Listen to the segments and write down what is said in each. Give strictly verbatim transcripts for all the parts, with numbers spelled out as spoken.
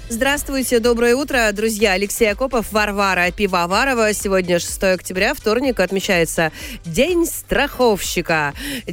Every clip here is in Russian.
Здравствуйте, доброе утро, друзья. Алексей Акопов, Варвара Пивоварова. Сегодня шестое октября, вторник, отмечается День страховщика,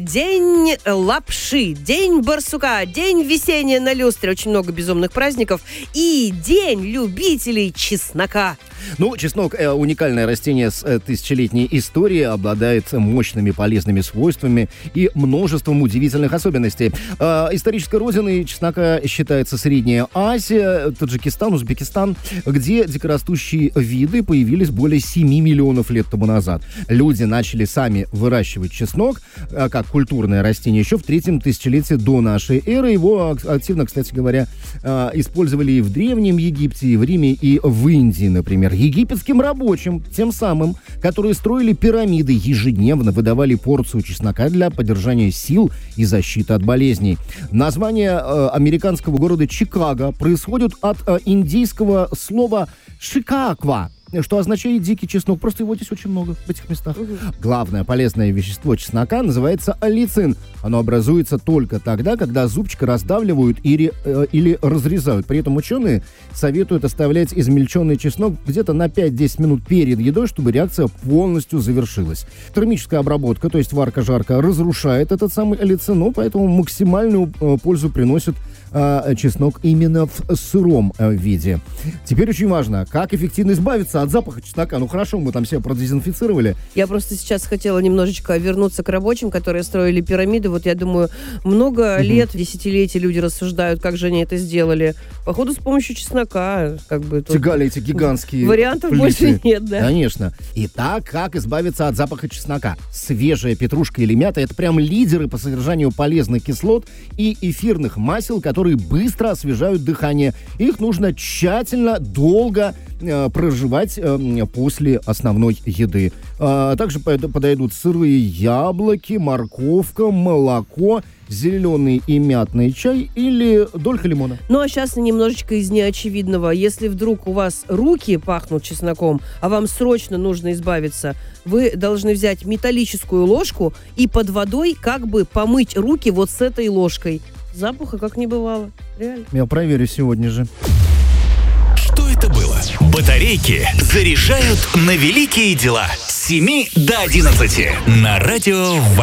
День лапши, День барсука, День весенния на люстре. Очень много безумных праздников. И День любителей чеснока. Ну, чеснок э, – уникальное растение с э, тысячелетней историей, обладает мощными полезными свойствами и множеством удивительных особенностей. Э, исторической родиной чеснока считается Средняя Азия, Таджикистан, Узбекистан, где дикорастущие виды появились более семи миллионов лет тому назад. Люди начали сами выращивать чеснок э, как культурное растение еще в третьем тысячелетии до нашей эры. Его активно, кстати говоря, э, использовали и в Древнем Египте, и в Риме, и в Индии, например. Египетским рабочим, тем самым, которые строили пирамиды, ежедневно выдавали порцию чеснока для поддержания сил и защиты от болезней. Название э, американского города Чикаго происходит от э, индейского слова «шикаква», что означает «дикий чеснок». Просто его здесь очень много в этих местах. Угу. Главное полезное вещество чеснока называется аллицин. Оно образуется только тогда, когда зубчик раздавливают или, э, или разрезают. При этом ученые советуют оставлять измельченный чеснок где-то на пять-десять минут перед едой, чтобы реакция полностью завершилась. Термическая обработка, то есть варка-жарка, разрушает этот самый аллицин, но поэтому максимальную э, пользу приносит э, чеснок именно в сыром э, виде. Теперь очень важно, как эффективно избавиться от запаха чеснока. Ну хорошо, мы там себя продезинфицировали. Я просто сейчас хотела немножечко вернуться к рабочим, которые строили пирамиды. Вот я думаю, много mm-hmm. лет, десятилетий люди рассуждают, как же они это сделали. Походу, с помощью чеснока. Как бы, тут тягали эти гигантские вариантов плиты. Больше нет, да. Конечно. Итак, как избавиться от запаха чеснока? Свежая петрушка или мята – это прям лидеры по содержанию полезных кислот и эфирных масел, которые быстро освежают дыхание. Их нужно тщательно, долго э, проживать э, после основной еды. А также подойдут сырые яблоки, морковка, молоко, зеленый и мятный чай или долька лимона. Ну, а сейчас немножечко из неочевидного. Если вдруг у вас руки пахнут чесноком, а вам срочно нужно избавиться, вы должны взять металлическую ложку и под водой как бы помыть руки вот с этой ложкой. Запаха как не бывало. Реально. Я проверю сегодня же. Что это было? Батарейки заряжают на великие дела. С семи до одиннадцати на радио